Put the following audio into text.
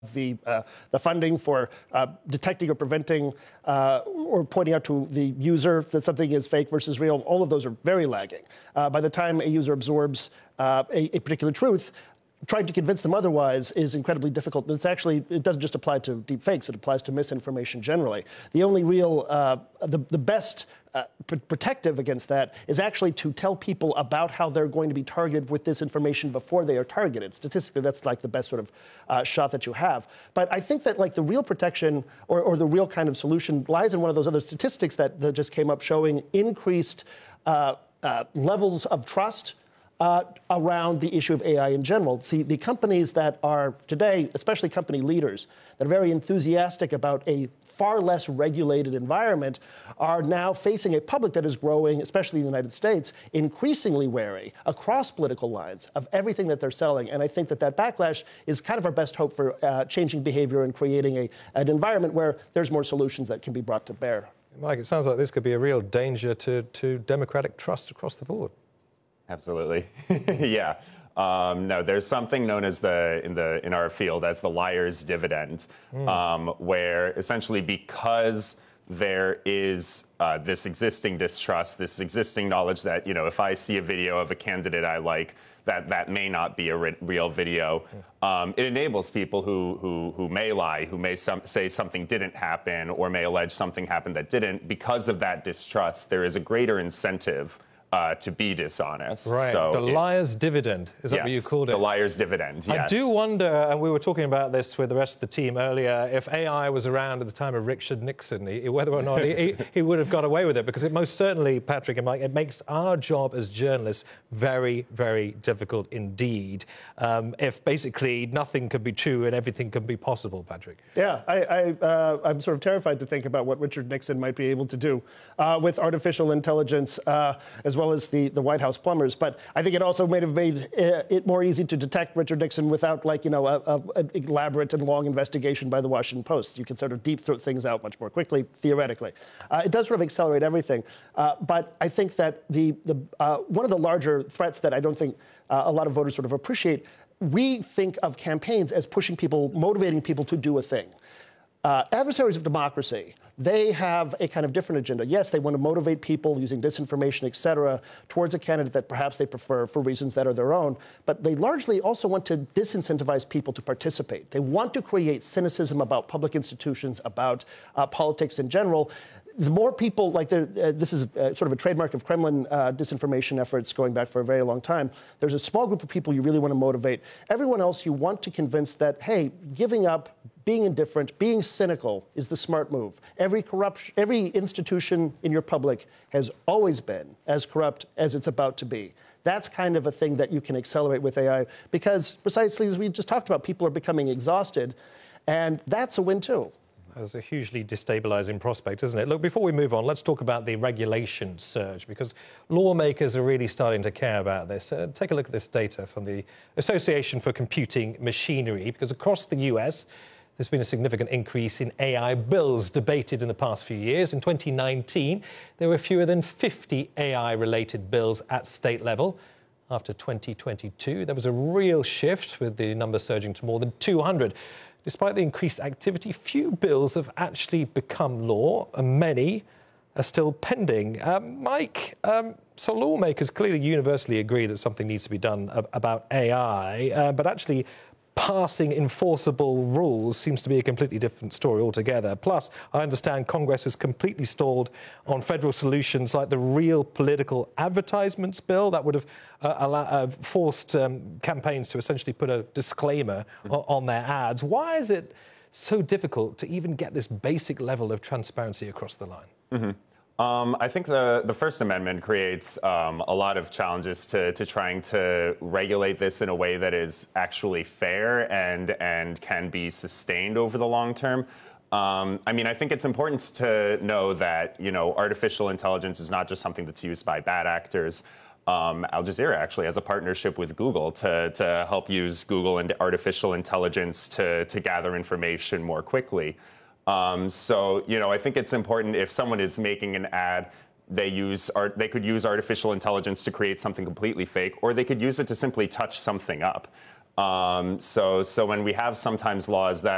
the funding for detecting or preventing or pointing out to the user that something is fake versus real, all of those are very lagging. By the time a user absorbs a particular truth, trying to convince them otherwise is incredibly difficult. And it doesn't just apply to deep fakes, it applies to misinformation generally. The only real, the best protective against that is actually to tell people about how they're going to be targeted with this information before they are targeted. Statistically, that's like the best sort of shot that you have. But I think that like the real protection or the real kind of solution lies in one of those other statistics that just came up showing increased levels of trust around the issue of AI in general. See, the companies that are today, especially company leaders, that are very enthusiastic about a far less regulated environment, are now facing a public that is growing, especially in the United States, increasingly wary across political lines of everything that they're selling. And I think that that backlash is kind of our best hope for changing behavior and creating an environment where there's more solutions that can be brought to bear. Mike, it sounds like this could be a real danger to democratic trust across the board. Absolutely. Yeah. No, there's something known as in our field as the liar's dividend, where essentially because there is this existing distrust, this existing knowledge that, you know, if I see a video of a candidate I like, that may not be a real video. It enables people who may lie, who may say something didn't happen, or may allege something happened that didn't. Because of that distrust, there is a greater incentive to be dishonest. Right, so the liar's dividend, is that what you called it? The liar's dividend, yes. I do wonder, and we were talking about this with the rest of the team earlier, if AI was around at the time of Richard Nixon, whether or not he would have got away with it, because it most certainly, Patrick and Mike, it makes our job as journalists very, very difficult indeed, if basically nothing can be true and everything can be possible, Patrick. Yeah, I'm sort of terrified to think about what Richard Nixon might be able to do with artificial intelligence, as well as the White House plumbers. But I think it also may have made it more easy to detect Richard Nixon without, like, you know, an elaborate and long investigation by the Washington Post. You can sort of deep throat things out much more quickly, theoretically. It does sort of accelerate everything. But I think that one of the larger threats that I don't think a lot of voters sort of appreciate, we think of campaigns as pushing people, motivating people to do a thing. Adversaries of democracy, they have a kind of different agenda. Yes, they want to motivate people using disinformation, et cetera, towards a candidate that perhaps they prefer for reasons that are their own. But they largely also want to disincentivize people to participate. They want to create cynicism about public institutions, about politics in general. The more people, like this is sort of a trademark of Kremlin disinformation efforts going back for a very long time. There's a small group of people you really want to motivate. Everyone else you want to convince that, hey, giving up, being indifferent, being cynical is the smart move. Every institution in your public has always been as corrupt as it's about to be. That's kind of a thing that you can accelerate with AI because, precisely as we just talked about, people are becoming exhausted, and that's a win too. That's a hugely destabilising prospect, isn't it? Look, before we move on, let's talk about the regulation surge, because lawmakers are really starting to care about this. Take a look at this data from the Association for Computing Machinery, because across the US, there's been a significant increase in AI bills debated in the past few years. In 2019, there were fewer than 50 AI-related bills at state level. After 2022, there was a real shift, with the number surging to more than 200. Despite the increased activity, few bills have actually become law, and many are still pending. Mike, so lawmakers clearly universally agree that something needs to be done about AI, but actually passing enforceable rules seems to be a completely different story altogether. Plus, I understand Congress has completely stalled on federal solutions like the Real Political Advertisements Bill that would have forced campaigns to essentially put a disclaimer on their ads. Why is it so difficult to even get this basic level of transparency across the line? I think the First Amendment creates a lot of challenges to trying to regulate this in a way that is actually fair and can be sustained over the long term. I mean, I think it's important to know that, you know, artificial intelligence is not just something that's used by bad actors. Al Jazeera actually has a partnership with Google to help use Google and artificial intelligence to gather information more quickly. So, you know, I think it's important if someone is making an ad, they could use artificial intelligence to create something completely fake, or they could use it to simply touch something up. So when we have sometimes laws that